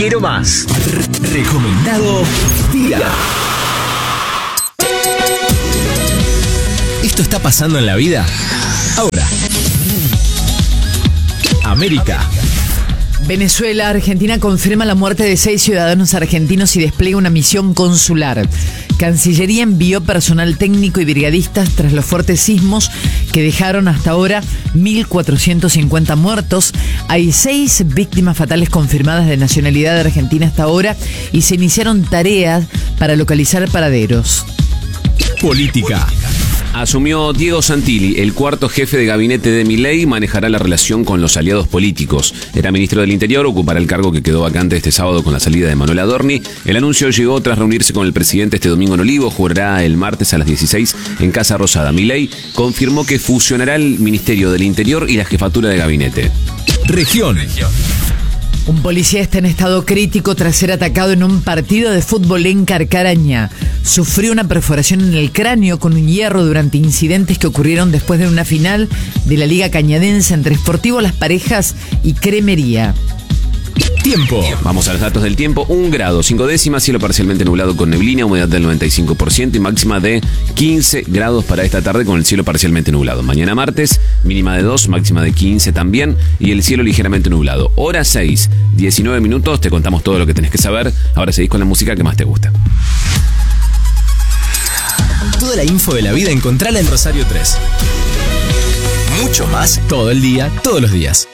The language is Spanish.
Quiero más. Recomendado día. Esto está pasando en la vida ahora. América. Venezuela, Argentina confirma la muerte de 6 ciudadanos argentinos y despliega una misión consular. Cancillería envió personal técnico y brigadistas tras los fuertes sismos que dejaron hasta ahora 1.450 muertos. Hay 6 víctimas fatales confirmadas de nacionalidad argentina hasta ahora y se iniciaron tareas para localizar paraderos. Política. Asumió Diego Santilli, el cuarto jefe de gabinete de Milei, manejará la relación con los aliados políticos. Era ministro del Interior, ocupará el cargo que quedó vacante este sábado con la salida de Manuel Adorni. El anuncio llegó tras reunirse con el presidente este domingo en Olivo, jurará el martes a las 16 en Casa Rosada. Milei confirmó que fusionará el Ministerio del Interior y la jefatura de gabinete. Región. Un policía está en estado crítico tras ser atacado en un partido de fútbol en Carcarañá. Sufrió una perforación en el cráneo con un hierro durante incidentes que ocurrieron después de una final de la Liga Cañadense entre Sportivo Las Parejas y Cremería. Tiempo. Vamos a los datos del tiempo. 1 grado, 5 décimas, cielo parcialmente nublado con neblina, humedad del 95% y máxima de 15 grados para esta tarde con el cielo parcialmente nublado. Mañana martes, mínima de 2, máxima de 15 también y el cielo ligeramente nublado. Hora 6, 19 minutos, te contamos todo lo que tenés que saber. Ahora seguís con la música que más te gusta. Toda la info de la vida encontrala en Rosario 3. Mucho más todo el día, todos los días.